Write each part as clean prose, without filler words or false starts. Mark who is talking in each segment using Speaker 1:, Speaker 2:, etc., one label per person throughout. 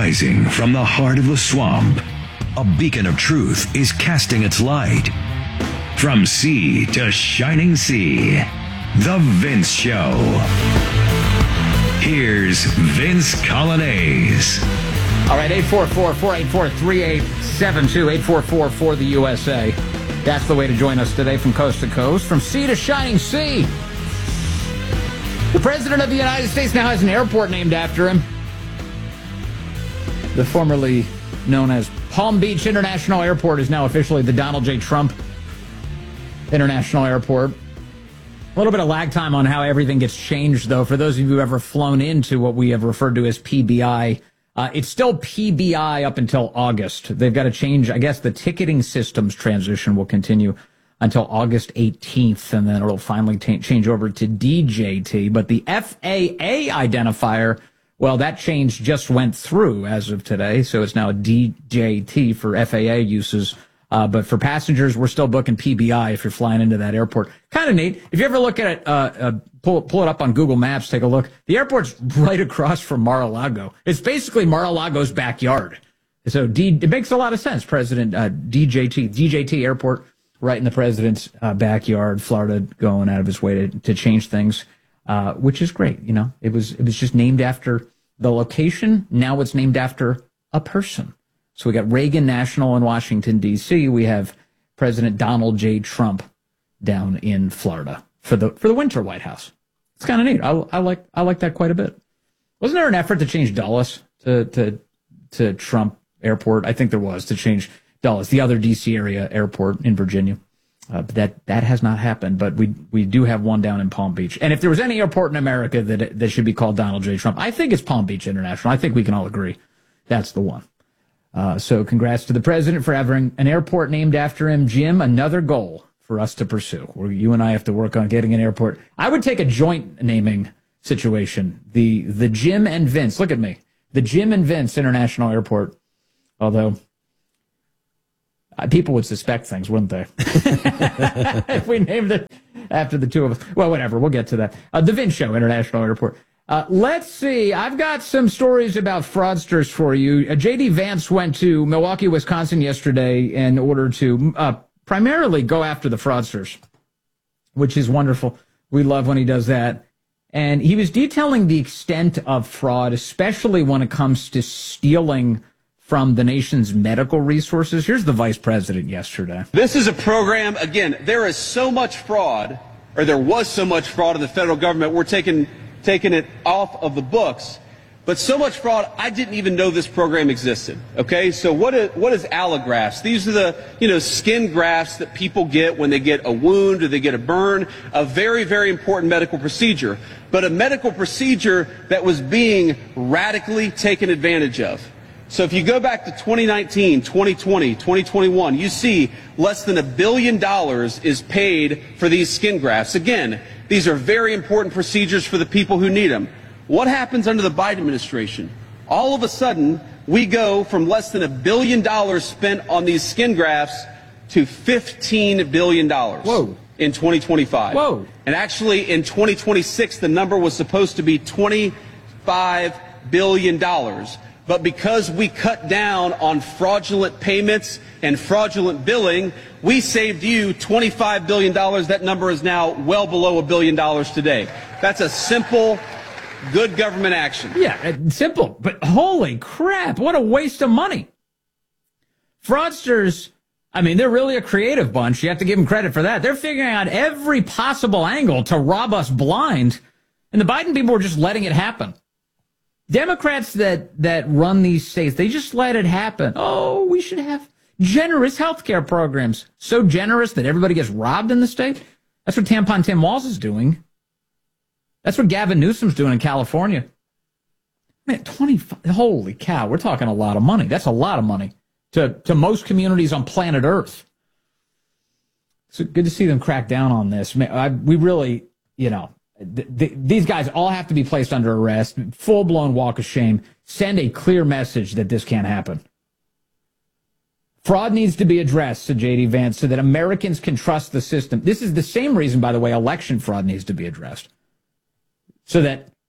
Speaker 1: Rising from the heart of the swamp, a beacon of truth is casting its light. From sea to shining sea, The Vince Show. Here's Vince Coglianese.
Speaker 2: All right, 844-484-3872, 844 for the USA. That's the way to join us today from coast to coast, from sea to shining sea. The President of the United States now has an airport named after him. The formerly known as Palm Beach International Airport is now officially the Donald J. Trump International Airport. A little bit of lag time on how everything gets changed, though. For those of you who have ever flown into what we have referred to as PBI, it's still PBI up until August. They've got to change. I guess the ticketing systems transition will continue until August 18th, and then it'll finally change over to DJT. But the FAA identifier, well, that change just went through as of today, so it's now a DJT for FAA uses. But for passengers, we're still booking PBI if you're flying into that airport. Kind of neat. If you ever look at it, pull it up on Google Maps, take a look. The airport's right across from Mar-a-Lago. It's basically Mar-a-Lago's backyard. So it makes a lot of sense. President DJT Airport, right in the president's backyard. Florida going out of its way to change things, which is great. You know, it was just named after the location. Now it's named after a person. So we got Reagan National in Washington, D.C. We have President Donald J. Trump down in Florida for the winter White House. It's kind of neat. I like that quite a bit. Wasn't there an effort to change Dulles to Trump Airport? I think there was, to change Dulles, the other D.C. area airport in Virginia. But that has not happened. But we do have one down in Palm Beach. And if there was any airport in America that should be called Donald J. Trump, I think it's Palm Beach International. I think we can all agree that's the one. So congrats to the president for having an airport named after him. Jim, another goal for us to pursue, where you and I have to work on getting an airport. I would take a joint naming situation. The Jim and Vince, look at me, the Jim and Vince International Airport. Although people would suspect things, wouldn't they? If we named it after the two of us. Well, whatever, we'll get to that. The Vince Show International Airport. Let's see. I've got some stories about fraudsters for you. J.D. Vance went to Milwaukee, Wisconsin yesterday in order to primarily go after the fraudsters, which is wonderful. We love when he does that. And he was detailing the extent of fraud, especially when it comes to stealing from the nation's medical resources. Here's the vice president yesterday.
Speaker 3: This is a program, again, there is so much fraud, or there was so much fraud in the federal government, we're taking it off of the books. But so much fraud, I didn't even know this program existed. Okay, so what is allografts? These are the skin grafts that people get when they get a wound or they get a burn. A very, very important medical procedure, but a medical procedure that was being radically taken advantage of. So if you go back to 2019, 2020, 2021, you see less than $1 billion is paid for these skin grafts. Again, these are very important procedures for the people who need them. What happens under the Biden administration? All of a sudden, we go from less than $1 billion spent on these skin grafts to $15 billion.
Speaker 2: Whoa.
Speaker 3: In 2025.
Speaker 2: Whoa.
Speaker 3: And actually, in 2026, the number was supposed to be $25 billion. But because we cut down on fraudulent payments and fraudulent billing, we saved you $25 billion. That number is now well below $1 billion today. That's a simple, good government action.
Speaker 2: Yeah, simple, but holy crap, what a waste of money. Fraudsters, I mean, they're really a creative bunch. You have to give them credit for that. They're figuring out every possible angle to rob us blind, and the Biden people are just letting it happen. Democrats that run these states, they just let it happen. Oh, we should have generous health care programs. So generous that everybody gets robbed in the state. That's what Tampon Tim Walz is doing. That's what Gavin Newsom's doing in California. Man, 25, holy cow, we're talking a lot of money. That's a lot of money to most communities on planet Earth. So good to see them crack down on this. We really, these guys all have to be placed under arrest. Full-blown walk of shame. Send a clear message that this can't happen. Fraud needs to be addressed, said J.D. Vance, so that Americans can trust the system. This is the same reason, by the way, election fraud needs to be addressed. So that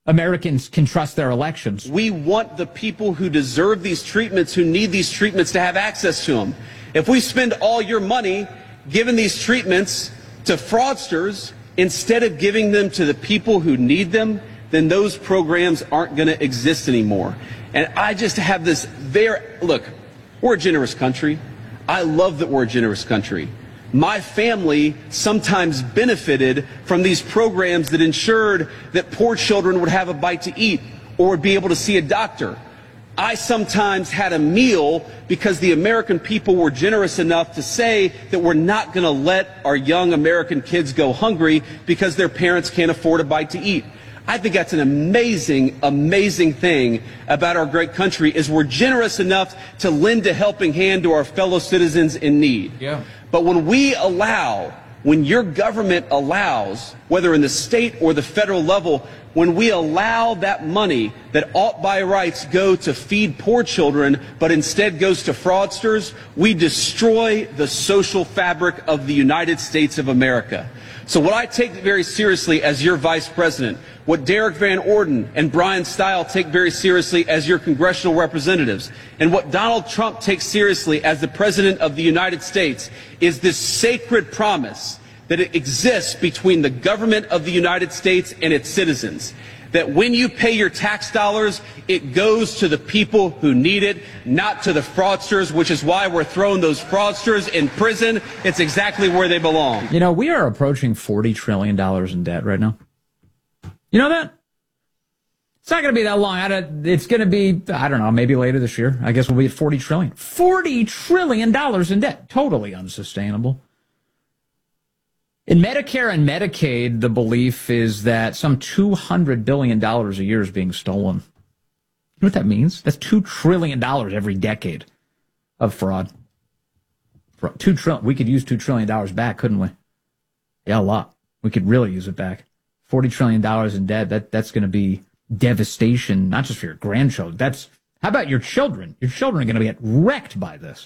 Speaker 2: Americans can trust their elections.
Speaker 3: We want the people who deserve these treatments, who need these treatments, to have access to them. If we spend all your money giving these treatments to fraudsters instead of giving them to the people who need them, then those programs aren't going to exist anymore. And I just have this look, we're a generous country. I love that we're a generous country. My family sometimes benefited from these programs that ensured that poor children would have a bite to eat or would be able to see a doctor. I sometimes had a meal because the American people were generous enough to say that we're not going to let our young American kids go hungry because their parents can't afford a bite to eat. I think that's an amazing, amazing thing about our great country, is we're generous enough to lend a helping hand to our fellow citizens in need. Yeah. But when your government allows, whether in the state or the federal level, when we allow that money that ought by rights go to feed poor children, but instead goes to fraudsters, we destroy the social fabric of the United States of America. So what I take very seriously as your vice president, what Derek Van Orden and Brian Stile take very seriously as your congressional representatives, and what Donald Trump takes seriously as the President of the United States, is this sacred promise that it exists between the government of the United States and its citizens. That when you pay your tax dollars, it goes to the people who need it, not to the fraudsters, which is why we're throwing those fraudsters in prison. It's exactly where they belong.
Speaker 2: You know, we are approaching $40 trillion in debt right now. You know that? It's not going to be that long. It's going to be, I don't know, maybe later this year. I guess we'll be at $40 trillion. $40 trillion in debt. Totally unsustainable. In Medicare and Medicaid, the belief is that some $200 billion a year is being stolen. You know what that means? That's $2 trillion every decade of fraud. $2 trillion. We could use $2 trillion back, couldn't we? Yeah, a lot. We could really use it back. $40 trillion in debt, that's going to be devastation, not just for your grandchildren. How about your children? Your children are going to get wrecked by this.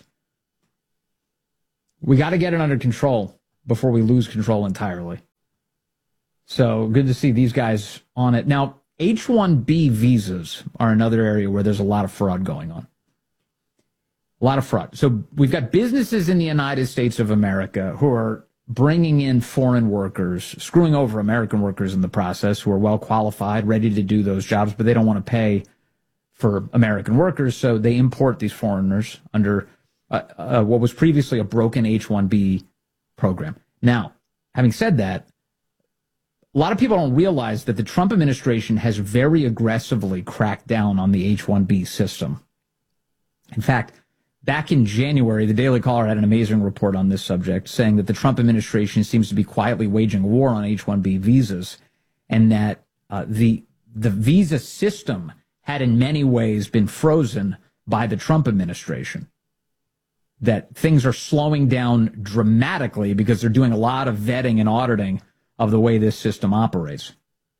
Speaker 2: We got to get it under control before we lose control entirely. So good to see these guys on it. Now, H-1B visas are another area where there's a lot of fraud going on. A lot of fraud. So we've got businesses in the United States of America who are bringing in foreign workers, screwing over American workers in the process, who are well qualified, ready to do those jobs, but they don't want to pay for American workers, so they import these foreigners under what was previously a broken H-1B program. Now, having said that, a lot of people don't realize that the Trump administration has very aggressively cracked down on the H-1B system. In fact, back in January, the Daily Caller had an amazing report on this subject, saying that the Trump administration seems to be quietly waging a war on H-1B visas, and that the visa system had in many ways been frozen by the Trump administration. That things are slowing down dramatically because they're doing a lot of vetting and auditing of the way this system operates.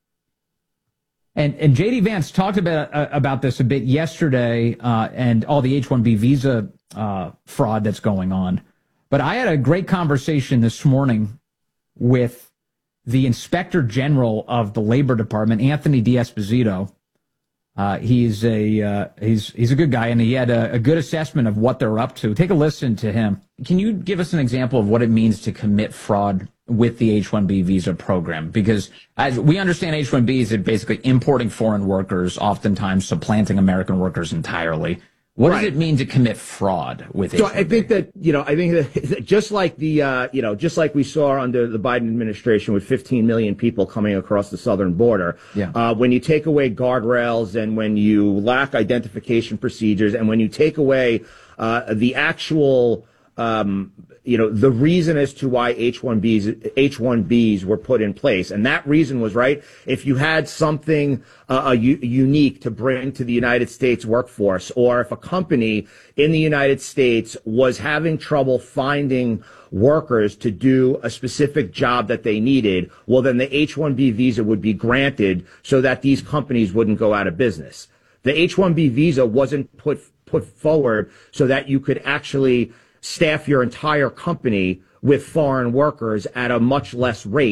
Speaker 2: And J.D. Vance talked about this a bit yesterday and all the H-1B visa fraud that's going on. But I had a great conversation this morning with the Inspector General of the Labor Department, Anthony D'Esposito. He's a good guy, and he had a good assessment of what they're up to. Take a listen to him. Can you give us an example of what it means to commit fraud with the H-1B visa program? Because as we understand, H-1B is basically importing foreign workers, oftentimes supplanting American workers entirely. What does it mean to commit fraud with H-1B?
Speaker 4: So I think that just like just like we saw under the Biden administration with 15 million people coming across the southern border, when you take away guardrails and when you lack identification procedures and when you take away the actual the reason as to why H-1Bs were put in place. And that reason was, right, if you had something unique to bring to the United States workforce, or if a company in the United States was having trouble finding workers to do a specific job that they needed, well, then the H-1B visa would be granted so that these companies wouldn't go out of business. The H-1B visa wasn't put forward so that you could actually staff your entire company with foreign workers at a much less rate.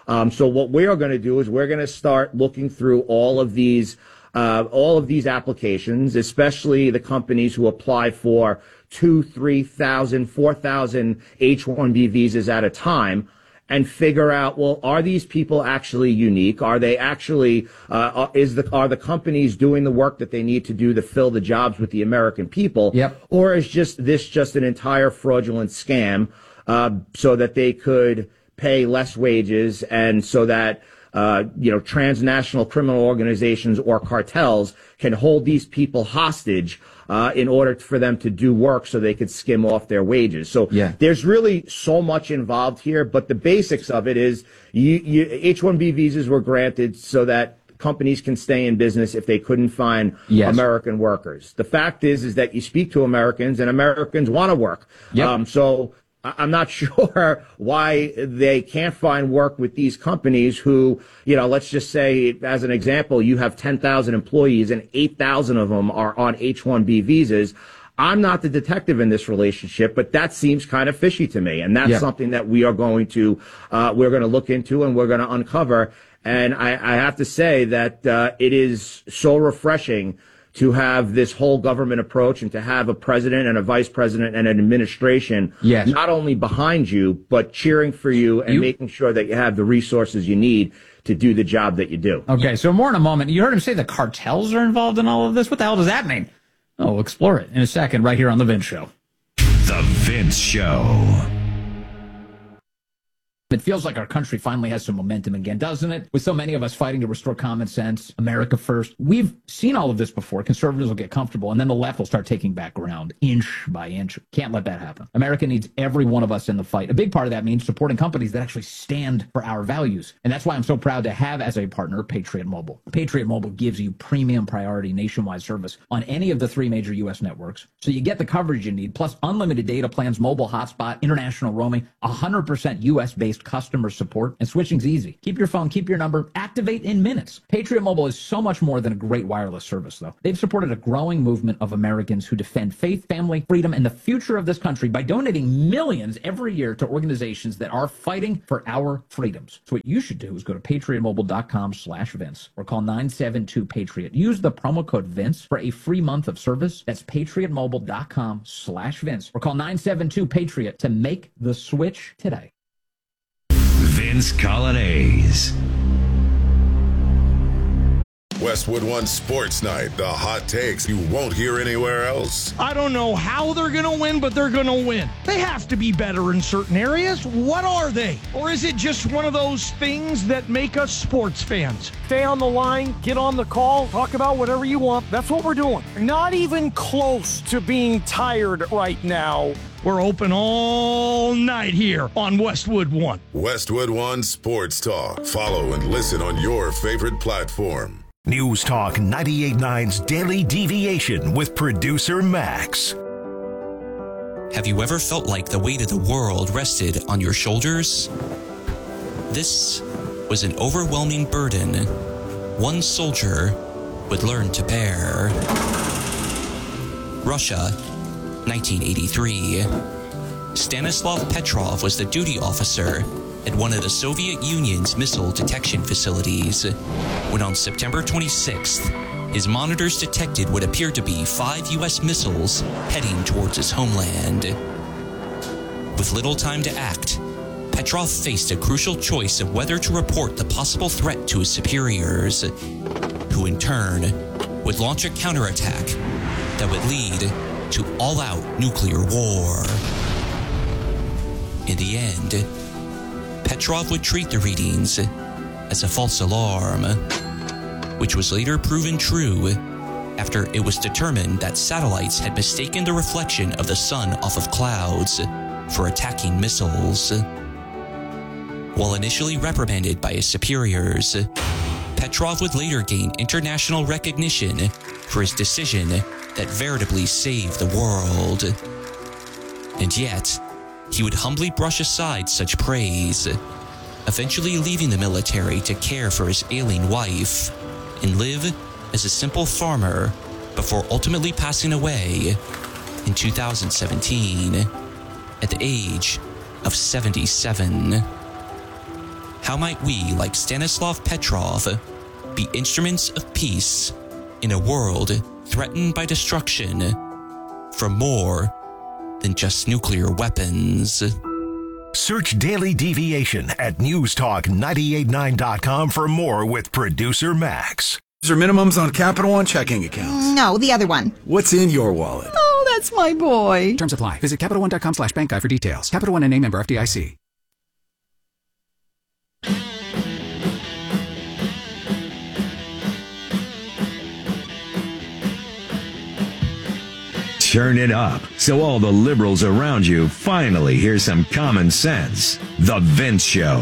Speaker 4: So what we are going to do is we're going to start looking through all of these applications, especially the companies who apply for 2,000, 3,000, 4,000 H-1B visas at a time, and figure out, well, are these people actually unique? Are they actually, are the companies doing the work that they need to do to fill the jobs with the American people?
Speaker 2: Yep.
Speaker 4: Or is this just an entire fraudulent scam, so that they could pay less wages and so that, transnational criminal organizations or cartels can hold these people hostage in order for them to do work so they could skim off their wages. So there's really so much involved here, but the basics of it is H-1B visas were granted so that companies can stay in business if they couldn't find American workers. The fact is that you speak to Americans and Americans want to work.
Speaker 2: Yep.
Speaker 4: So I'm not sure why they can't find work with these companies who, let's just say, as an example, you have 10,000 employees and 8,000 of them are on H-1B visas. I'm not the detective in this relationship, but that seems kind of fishy to me. And that's something that we are going to look into and we're going to uncover. And I have to say that it is so refreshing to have this whole government approach and to have a president and a vice president and an administration not only behind you, but cheering for you and making sure that you have the resources you need to do the job that you do.
Speaker 2: Okay, so more in a moment. You heard him say the cartels are involved in all of this. What the hell does that mean? Oh, we'll explore it in a second right here on The Vince Show.
Speaker 1: The Vince Show.
Speaker 2: It feels like our country finally has some momentum again, doesn't it? With so many of us fighting to restore common sense, America first. We've seen all of this before. Conservatives will get comfortable, and then the left will start taking back ground, inch by inch. Can't let that happen. America needs every one of us in the fight. A big part of that means supporting companies that actually stand for our values. And that's why I'm so proud to have as a partner Patriot Mobile. Patriot Mobile gives you premium priority nationwide service on any of the 3 major U.S. networks. So you get the coverage you need, plus unlimited data plans, mobile hotspot, international roaming, 100% U.S.-based customer support, and switching's easy. Keep your phone, keep your number, activate in minutes. Patriot Mobile is so much more than a great wireless service, though. They've supported a growing movement of Americans who defend faith, family, freedom, and the future of this country by donating millions every year to organizations that are fighting for our freedoms. So what you should do is go to patriotmobile.com/Vince or call 972-PATRIOT. Use the promo code Vince for a free month of service. That's patriotmobile.com/Vince or call 972-PATRIOT to make the switch today.
Speaker 1: Vince Colonnese.
Speaker 5: Westwood One Sports Night, the hot takes you won't hear anywhere else.
Speaker 6: I don't know how they're going to win, but they're going to win. They have to be better in certain areas. What are they? Or is it just one of those things that make us sports fans? Stay on the line, get on the call, talk about whatever you want. That's what we're doing. Not even close to being tired right now. We're open all night here on Westwood One.
Speaker 5: Westwood One Sports Talk. Follow and listen on your favorite platform.
Speaker 7: News Talk 98.9's Daily Deviation with producer Max.
Speaker 8: Have you ever felt like the weight of the world rested on your shoulders? This was an overwhelming burden one soldier would learn to bear. Russia, 1983. Stanislav Petrov was the duty officer at one of the Soviet Union's missile detection facilities when on September 26th, his monitors detected what appeared to be 5 U.S. missiles heading towards his homeland. With little time to act, Petrov faced a crucial choice of whether to report the possible threat to his superiors, who in turn would launch a counterattack that would lead to all-out nuclear war. In the end, Petrov would treat the readings as a false alarm, which was later proven true after it was determined that satellites had mistaken the reflection of the sun off of clouds for attacking missiles. While initially reprimanded by his superiors, Petrov would later gain international recognition for his decision that veritably saved the world. And yet, he would humbly brush aside such praise, eventually leaving the military to care for his ailing wife and live as a simple farmer before ultimately passing away in 2017 at the age of 77. how might we, like Stanislav Petrov, be instruments of peace in a world threatened by destruction from more than just nuclear weapons?
Speaker 7: Search Daily Deviation at newstalk989.com for more with producer Max.
Speaker 9: Is there minimums on Capital One checking accounts?
Speaker 10: No, the other one.
Speaker 9: What's in your wallet?
Speaker 10: Oh, that's my boy.
Speaker 11: Terms apply. Visit CapitalOne.com/bank guide for details. Capital One and name member FDIC.
Speaker 1: Turn it up so all the liberals around you finally hear some common sense. The Vince Show.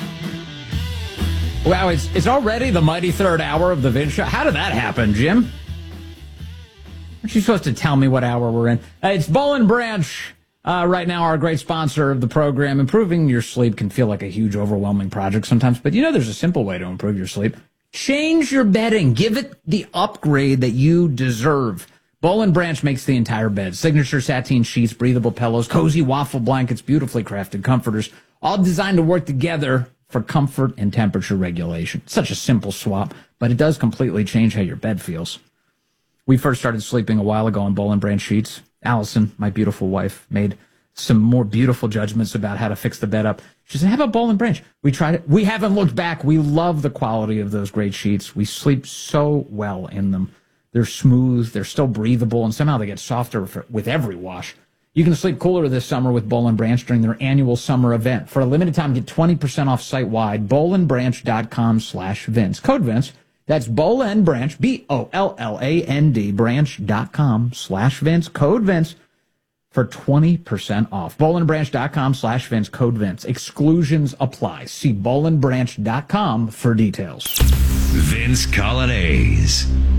Speaker 2: Wow, it's already the mighty third hour of the Vince Show. How did that happen, Jim? Aren't you supposed to tell me what hour we're in? It's Boll & Branch right now, our great sponsor of the program. Improving your sleep can feel like a huge, overwhelming project sometimes, but there's a simple way to improve your sleep. Change your bedding. Give it the upgrade that you deserve. Boll & Branch makes the entire bed. Signature sateen sheets, breathable pillows, cozy waffle blankets, beautifully crafted comforters, all designed to work together for comfort and temperature regulation. It's such a simple swap, but it does completely change how your bed feels. We first started sleeping a while ago on Boll & Branch sheets. Allison, my beautiful wife, made some more beautiful judgments about how to fix the bed up. She said, how about Boll & Branch? We tried it. We haven't looked back. We love the quality of those great sheets. We sleep so well in them. They're smooth, they're still breathable, and somehow they get softer with every wash. You can sleep cooler this summer with Boll & Branch during their annual summer event. For a limited time, get 20% off site-wide, bollandbranch.com/Vince. Code Vince. That's Boll & Branch, BOLLAND, branch.com/Vince. Code Vince for 20% off. bollandbranch.com/Vince. Code Vince. Exclusions apply. See bollandbranch.com for details.
Speaker 1: Vince Colonnese.